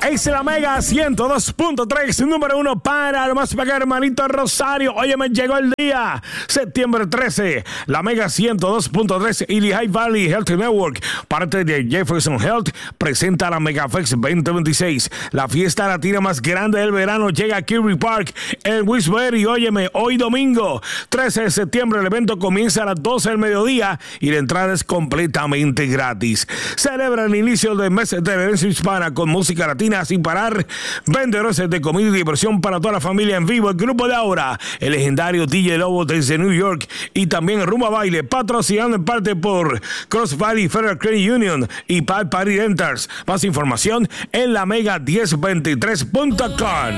Es la Mega 102.3, número 1 para lo más pequeño, hermanito Rosario. Oye, me llegó el día, septiembre 13, la Mega 102.3 y Lehigh Valley Health Network, parte de Jefferson Health, presenta la MegaFest 2026. La fiesta latina más grande del verano llega a Kirby Park en Wilkes-Barre. Óyeme, hoy domingo 13 de septiembre el evento comienza a las 12 del mediodía y la entrada es completamente gratis. Celebra el inicio del mes de la herencia hispana con música latina sin parar, vendedores de comida y diversión para toda la familia en vivo, el grupo de Aura, el legendario DJ Lobo desde New York y también Rumba Baile, patrocinando en parte por Cross Valley Federal Credit Union y Party Rentals. Más información en la mega1023.com.